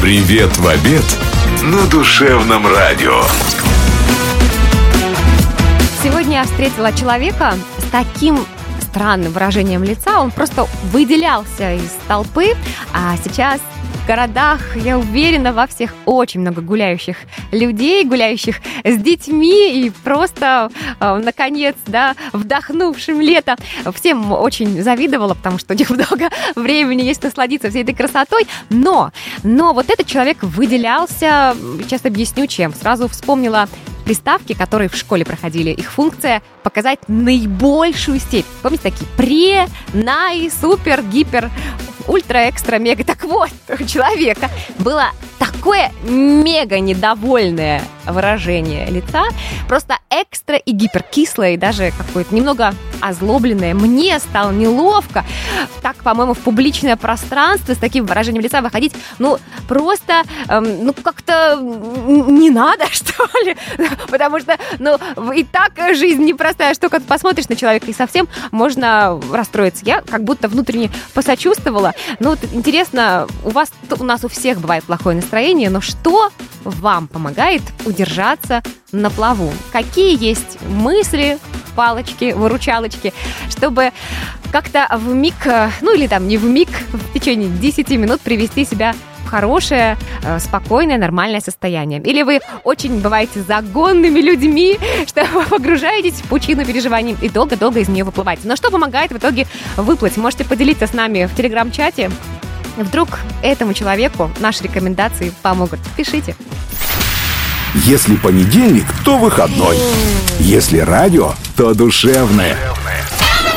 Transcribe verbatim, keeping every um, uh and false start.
Привет в обед на Душевном радио. Сегодня я встретила человека с таким странным выражением лица. Он просто выделялся из толпы, а сейчас в городах, я уверена, во всех очень много гуляющих людей, гуляющих с детьми и просто, э, наконец, да, вдохнувшим лето. Всем очень завидовала, потому что у них много времени есть насладиться всей этой красотой. Но, но вот этот человек выделялся, сейчас объясню чем. Сразу вспомнила приставки, которые в школе проходили. Их функция — показать наибольшую степень. Помните такие? Пре, най, супер, гипер, ультра, экстра, мега. Так вот, у человека было такое мега недовольное выражение лица, просто экстра и гипер, кислое и даже какое-то немного озлобленное. Мне стало неловко так, по-моему, в публичное пространство с таким выражением лица выходить. Ну, просто, эм, ну, как-то не надо, что ли, потому что, ну, и так жизнь непростая, что когда посмотришь на человека, и совсем можно расстроиться. Я как будто внутренне посочувствовала. Ну, вот интересно, у вас, у нас у всех бывает плохое настроение, но что вам помогает удержаться на плаву? Какие есть мысли, палочки, выручалочки, чтобы как-то в миг, ну или там не в миг, в течение десяти минут привести себя в хорошее, спокойное, нормальное состояние? Или вы очень бываете загонными людьми, что вы погружаетесь в пучину переживаний и долго-долго из нее выплываете? Но что помогает в итоге выплыть? Можете поделиться с нами в телеграм-чате. Вдруг этому человеку наши рекомендации помогут. Пишите. Если понедельник, то выходной. Если радио, то душевное.